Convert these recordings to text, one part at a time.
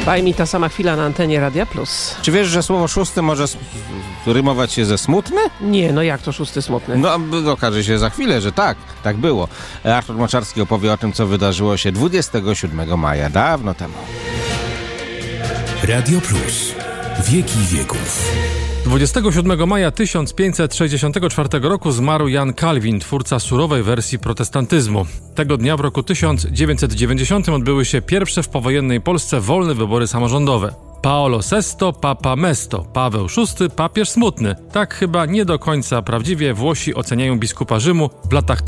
Trwa mi ta sama chwila na antenie Radia Plus. Czy wiesz, że słowo szósty może rymować się ze smutny? Nie, no jak to szósty smutny? No, okaże się za chwilę, że tak było. Artur Moczarski opowie o tym, co wydarzyło się 27 maja, dawno temu. Radio Plus. Wieki wieków. 27 maja 1564 roku zmarł Jan Kalwin, twórca surowej wersji protestantyzmu. Tego dnia w roku 1990 odbyły się pierwsze w powojennej Polsce wolne wybory samorządowe. Paolo VI, Papa Mesto, Paweł VI, papież smutny. Tak chyba nie do końca prawdziwie Włosi oceniają biskupa Rzymu w latach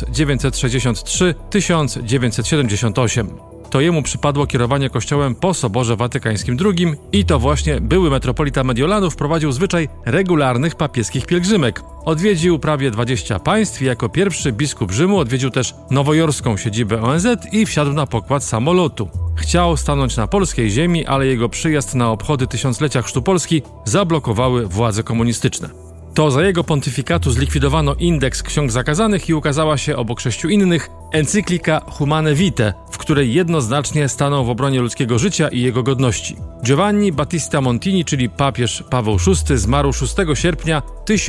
1963-1978. To jemu przypadło kierowanie kościołem po Soborze Watykańskim II i to właśnie były metropolita Mediolanów wprowadził zwyczaj regularnych papieskich pielgrzymek. Odwiedził prawie 20 państw i jako pierwszy biskup Rzymu odwiedził też nowojorską siedzibę ONZ i wsiadł na pokład samolotu. Chciał stanąć na polskiej ziemi, ale jego przyjazd na obchody tysiąclecia chrztu Polski zablokowały władze komunistyczne. To za jego pontyfikatu zlikwidowano indeks ksiąg zakazanych i ukazała się obok 6 innych encyklika Humane Vitae, w której jednoznacznie stanął w obronie ludzkiego życia i jego godności. Giovanni Battista Montini, czyli papież Paweł VI, zmarł 6 sierpnia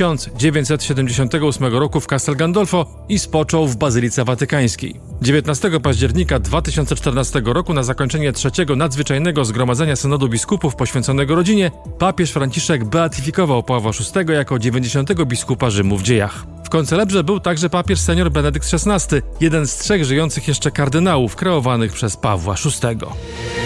1978 roku w Castel Gandolfo i spoczął w Bazylice Watykańskiej. 19 października 2014 roku na zakończenie trzeciego nadzwyczajnego zgromadzenia synodu biskupów poświęconego rodzinie papież Franciszek beatyfikował Pawła VI jako 90. biskupa Rzymu w dziejach. W koncelebrze był także papież senior Benedykt XVI, jeden z 3 żyjących jeszcze kardynałów kreowanych przez Pawła VI.